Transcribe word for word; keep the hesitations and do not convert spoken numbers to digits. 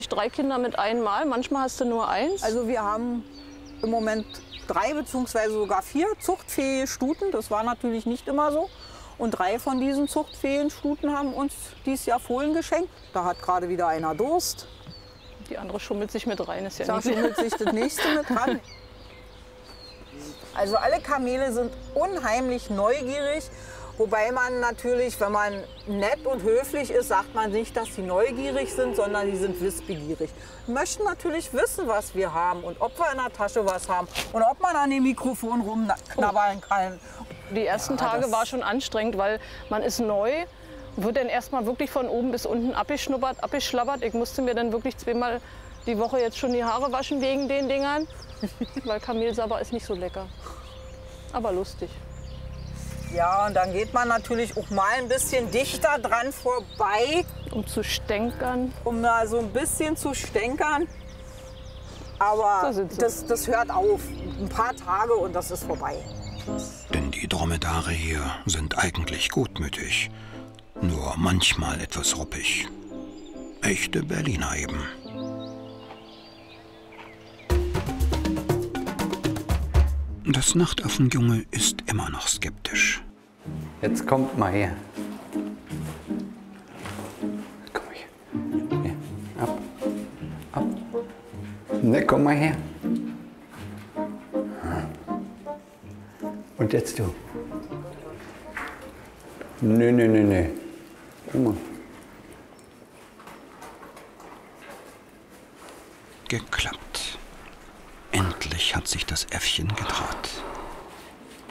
Drei Kinder mit einmal, manchmal hast du nur eins. Also wir haben im Moment drei bzw. sogar vier zuchtfähige Stuten. Das war natürlich nicht immer so. Und drei von diesen zuchtfähigen Stuten haben uns dieses Jahr Fohlen geschenkt. Da hat gerade wieder einer Durst. Die andere schummelt sich mit rein, ist ja Da nicht schummelt sich das nächste mit ran. Also alle Kamele sind unheimlich neugierig. Wobei man natürlich, wenn man nett und höflich ist, sagt man nicht, dass sie neugierig sind, sondern die sind wissbegierig. Die möchten natürlich wissen, was wir haben und ob wir in der Tasche was haben und ob man an dem Mikrofon rumknabbern kann. Die ersten Ja, Tage das- war schon anstrengend, weil man ist neu, wird dann erstmal wirklich von oben bis unten abgeschnuppert, abgeschlabbert. Ich musste mir dann wirklich zweimal die Woche jetzt schon die Haare waschen wegen den Dingern, weil Kamelsabber ist nicht so lecker, aber lustig. Ja, und dann geht man natürlich auch mal ein bisschen dichter dran vorbei, Um zu stänkern. um da so ein bisschen zu stänkern. Da Aber sind sie. das, das hört auf. Ein paar Tage und das ist vorbei. Denn die Dromedare hier sind eigentlich gutmütig, nur manchmal etwas ruppig. Echte Berliner eben. Das Nachtaffenjunge ist immer noch skeptisch. Jetzt kommt mal her. Komm mal her. Hier. Ab. Ab. Ne, komm mal her. Und jetzt du. Nö, nö, nö, nö. Guck mal. Geklappt. Endlich hat sich das Äffchen getraut.